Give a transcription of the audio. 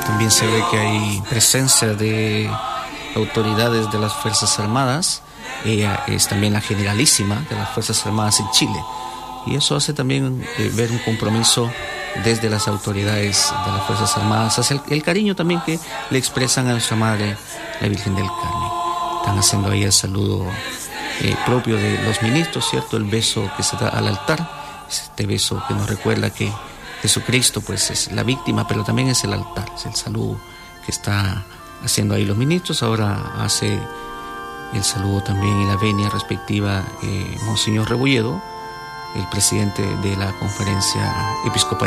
También se ve que hay presencia de autoridades de las Fuerzas Armadas. Ella es también la generalísima de las Fuerzas Armadas en Chile. Y eso hace también ver un compromiso desde las autoridades de las Fuerzas Armadas hacia el cariño también que le expresan a nuestra Madre, la Virgen del Carmen. Están haciendo ahí el saludo propio de los ministros, ¿cierto? El beso que se da al altar, este beso que nos recuerda que Jesucristo pues es la víctima, pero también es el altar, es el saludo que está haciendo ahí los ministros. Ahora hace el saludo también y la venia respectiva Monseñor Rebolledo, el presidente de la Conferencia Episcopal